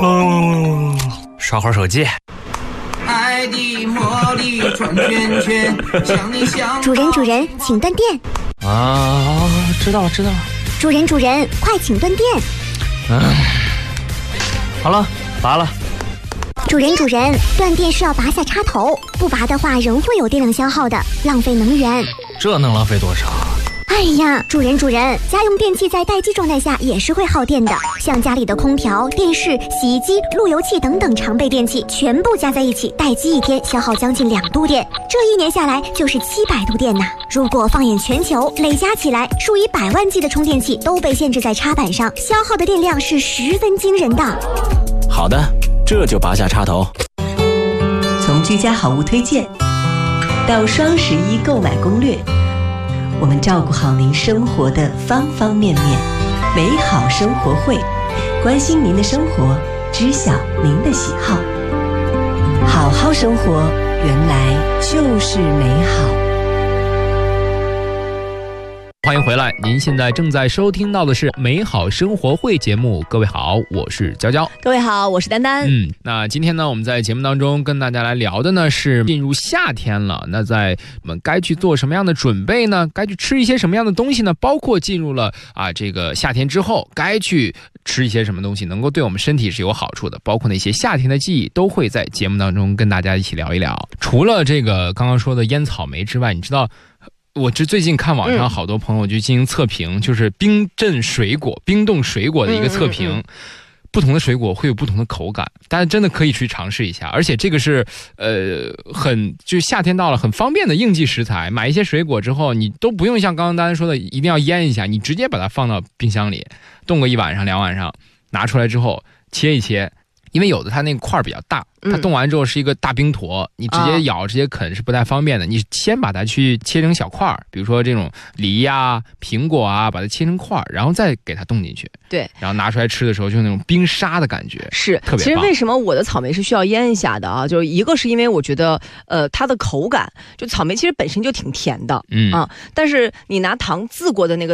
刷会儿手机。 爱的魔力转圈圈，想你想。 主人，请断电。 啊，知道了。 主人，快请断电。 好了，拔了。 主人，断电是要拔下插头，不拔的话仍会有电量消耗的，浪费能源。 这能浪费多少？ 哎呀，主人，家用电器在待机状态下也是会耗电的，像家里的空调、电视、洗衣机、路由器等等常备电器，全部加在一起，待机一天消耗将近2度电，这1年下来就是700度电呐。如果放眼全球，累加起来，数以百万计的充电器都被限制在插板上，消耗的电量是十分惊人的。 好的，这就拔下插头。 从居家好物推荐到双11购买攻略，我们照顾好您生活的方方面面。美好生活会，关心您的生活，知晓您的喜好。好好生活，原来就是美好。 欢迎回来，您现在正在收听到的是美好生活会节目。各位好，我是娇娇。 各位好，我是丹丹。 那今天呢，我们在节目当中跟大家来聊的呢是进入夏天了，那在我们该去做什么样的准备呢？该去吃一些什么样的东西呢？包括进入了这个夏天之后，该去吃一些什么东西能够对我们身体是有好处的，包括那些夏天的记忆，都会在节目当中跟大家一起聊一聊。除了这个刚刚说的烟草莓之外，你知道我最近看网上好多朋友就进行测评，就是冰冻水果的一个测评，不同的水果会有不同的口感，大家真的可以去尝试一下。而且这个是就夏天到了很方便的应季食材，买一些水果之后，你都不用像刚刚大家说的一定要腌一下，你直接把它放到冰箱里冻个1晚上2晚上，拿出来之后切一切。因为有的它那个块比较大，它冻完之后是一个大冰坨，你直接咬直接啃是不太方便的。你先把它去切成小块，比如说这种梨啊、苹果啊，把它切成块，然后再给它冻进去。 对， 然后拿出来吃的时候就那种冰沙的感觉， 是特别棒。 其实为什么我的草莓是需要腌一下的啊？就是一个是因为我觉得它的口感，就草莓其实本身就挺甜的，但是你拿糖渍过的那个